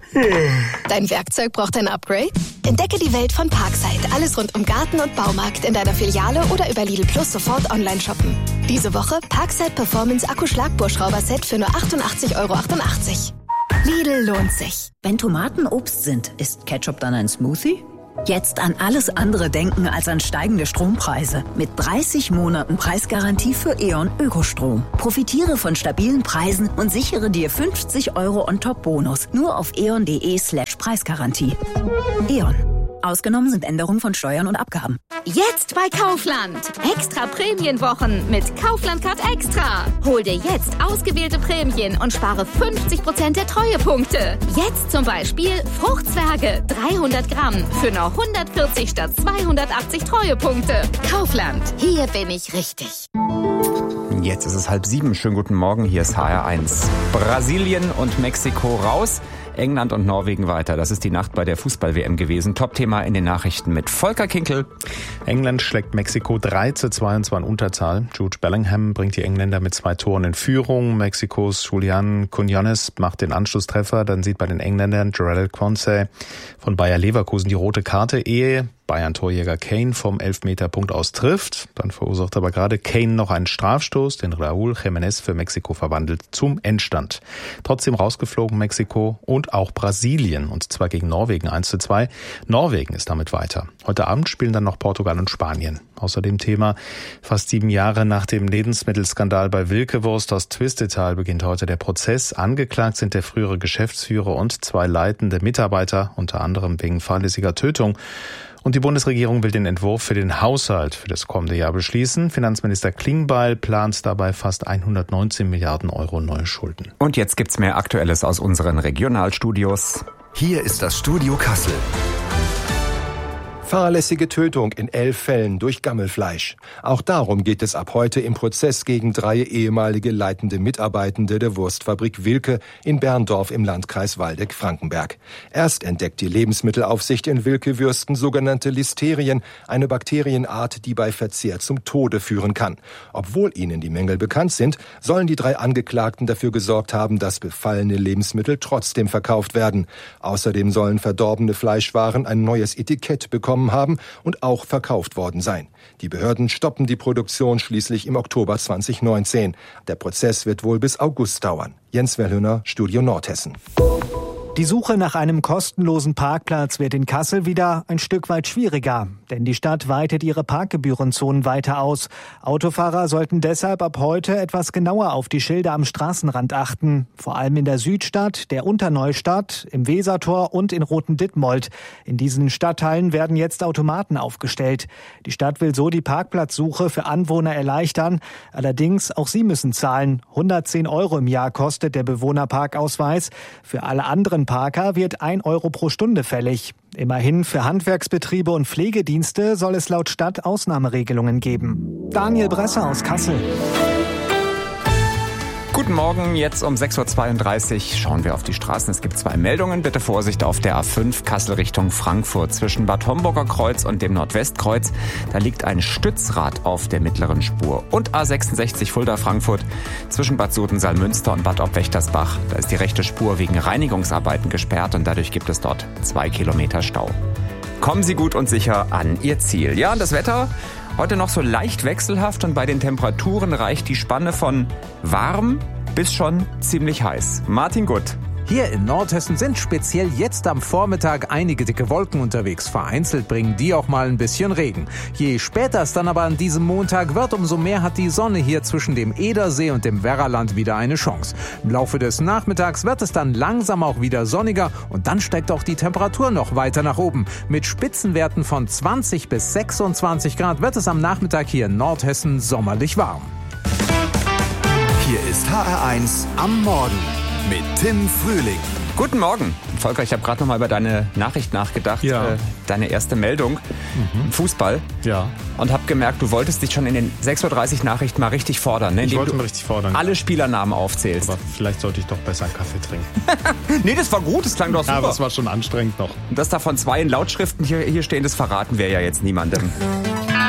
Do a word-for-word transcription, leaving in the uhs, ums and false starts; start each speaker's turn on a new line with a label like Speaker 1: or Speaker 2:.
Speaker 1: Dein Werkzeug braucht ein Upgrade? Entdecke die Welt von Parkside. Alles rund um Garten und Baumarkt in deiner Filiale oder über Lidl Plus sofort online shoppen. Diese Woche Parkside Performance Akku-Schlagbohrschrauber-Set für nur achtundachtzig Euro achtundachtzig. Lidl lohnt sich.
Speaker 2: Wenn Tomaten Obst sind, ist Ketchup dann ein Smoothie? Jetzt an alles andere denken als an steigende Strompreise. Mit dreißig Monaten Preisgarantie für E.ON Ökostrom. Profitiere von stabilen Preisen und sichere dir fünfzig Euro on-top-Bonus. Nur auf eon.de slash Preisgarantie. E.ON. Ausgenommen sind Änderungen von Steuern und Abgaben.
Speaker 3: Jetzt bei Kaufland. Extra Prämienwochen mit Kaufland Card Extra. Hol dir jetzt ausgewählte Prämien und spare fünfzig Prozent der Treuepunkte. Jetzt zum Beispiel Fruchtzwerge dreihundert Gramm für nur hundertvierzig statt zweihundertachtzig Treuepunkte. Kaufland. Hier bin ich richtig.
Speaker 4: Jetzt ist es halb sieben. Schönen guten Morgen. Hier ist H R eins. Brasilien und Mexiko raus. England und Norwegen weiter. Das ist die Nacht bei der Fußball-W M gewesen. Top-Thema in den Nachrichten mit Volker Kinkel.
Speaker 5: England schlägt Mexiko drei zu zwei und zwar in Unterzahl. Jude Bellingham bringt die Engländer mit zwei Toren in Führung. Mexikos Julián Quiñones macht den Anschlusstreffer. Dann sieht bei den Engländern Jarell Quansah von Bayer Leverkusen die rote Karte, ehe Bayern-Torjäger Kane vom Elfmeterpunkt aus trifft. Dann verursacht aber gerade Kane noch einen Strafstoß, den Raúl Jiménez für Mexiko verwandelt zum Endstand. Trotzdem rausgeflogen Mexiko und auch Brasilien, und zwar gegen Norwegen eins zu zwei. Norwegen ist damit weiter. Heute Abend spielen dann noch Portugal und Spanien. Außerdem Thema: Fast sieben Jahre nach dem Lebensmittelskandal bei Wilkewurst aus Twistetal beginnt heute der Prozess. Angeklagt sind der frühere Geschäftsführer und zwei leitende Mitarbeiter, unter anderem wegen fahrlässiger Tötung. Und die Bundesregierung will den Entwurf für den Haushalt für das kommende Jahr beschließen. Finanzminister Klingbeil plant dabei fast hundertneunzehn Milliarden Euro neue Schulden.
Speaker 4: Und jetzt gibt's mehr Aktuelles aus unseren Regionalstudios.
Speaker 6: Hier ist das Studio Kassel. Fahrlässige Tötung in elf Fällen durch Gammelfleisch. Auch darum geht es ab heute im Prozess gegen drei ehemalige leitende Mitarbeitende der Wurstfabrik Wilke in Berndorf im Landkreis Waldeck-Frankenberg. Erst entdeckt die Lebensmittelaufsicht in Wilke-Würsten sogenannte Listerien, eine Bakterienart, die bei Verzehr zum Tode führen kann. Obwohl ihnen die Mängel bekannt sind, sollen die drei Angeklagten dafür gesorgt haben, dass befallene Lebensmittel trotzdem verkauft werden. Außerdem sollen verdorbene Fleischwaren ein neues Etikett bekommen haben und auch verkauft worden sein. Die Behörden stoppen die Produktion schließlich im Oktober zwanzig neunzehn. Der Prozess wird wohl bis August dauern. Jens Wellhöhner, Studio Nordhessen.
Speaker 7: Die Suche nach einem kostenlosen Parkplatz wird in Kassel wieder ein Stück weit schwieriger, denn die Stadt weitet ihre Parkgebührenzonen weiter aus. Autofahrer sollten deshalb ab heute etwas genauer auf die Schilder am Straßenrand achten, vor allem in der Südstadt, der Unterneustadt, im Wesertor und in Roten-Dittmold. In diesen Stadtteilen werden jetzt Automaten aufgestellt. Die Stadt will so die Parkplatzsuche für Anwohner erleichtern, allerdings auch sie müssen zahlen. hundertzehn Euro im Jahr kostet der Bewohnerparkausweis. Für alle anderen Parker wird ein Euro pro Stunde fällig. Immerhin für Handwerksbetriebe und Pflegedienste soll es laut Stadt Ausnahmeregelungen geben. Daniel Bresser aus Kassel.
Speaker 4: Guten Morgen, jetzt um sechs Uhr zweiunddreißig schauen wir auf die Straßen. Es gibt zwei Meldungen. Bitte Vorsicht auf der A fünf Kassel Richtung Frankfurt. Zwischen Bad Homburger Kreuz und dem Nordwestkreuz, da liegt ein Stützrad auf der mittleren Spur. Und A sechsundsechzig Fulda-Frankfurt zwischen Bad Sodensaal-Münster und Bad Ob-Wächtersbach. Da ist die rechte Spur wegen Reinigungsarbeiten gesperrt und dadurch gibt es dort zwei Kilometer Stau. Kommen Sie gut und sicher an Ihr Ziel. Ja, und das Wetter? Heute noch so leicht wechselhaft und bei den Temperaturen reicht die Spanne von warm bis schon ziemlich heiß. Martin Gutt.
Speaker 8: Hier in Nordhessen sind speziell jetzt am Vormittag einige dicke Wolken unterwegs. Vereinzelt bringen die auch mal ein bisschen Regen. Je später es dann aber an diesem Montag wird, umso mehr hat die Sonne hier zwischen dem Edersee und dem Werraland wieder eine Chance. Im Laufe des Nachmittags wird es dann langsam auch wieder sonniger und dann steigt auch die Temperatur noch weiter nach oben. Mit Spitzenwerten von zwanzig bis sechsundzwanzig Grad wird es am Nachmittag hier in Nordhessen sommerlich warm.
Speaker 6: Hier ist H R eins am Morgen mit Tim Frühling.
Speaker 4: Guten Morgen. Volker, ich habe gerade noch mal über deine Nachricht nachgedacht.
Speaker 5: Ja.
Speaker 4: Äh, deine erste Meldung
Speaker 5: Mhm.
Speaker 4: im Fußball.
Speaker 5: Ja.
Speaker 4: Und habe gemerkt, du wolltest dich schon in den sechs Uhr dreißig Nachrichten mal richtig fordern. Ne?
Speaker 5: Ich
Speaker 4: Indem
Speaker 5: wollte
Speaker 4: du
Speaker 5: mal richtig fordern.
Speaker 4: alle Spielernamen aufzählst.
Speaker 5: Aber vielleicht sollte ich doch besser einen Kaffee trinken.
Speaker 4: Nee, das war gut, das klang doch super.
Speaker 5: Ja, aber es war schon anstrengend noch.
Speaker 4: Und dass davon zwei in Lautschriften hier, hier stehen, das verraten wir ja jetzt niemandem.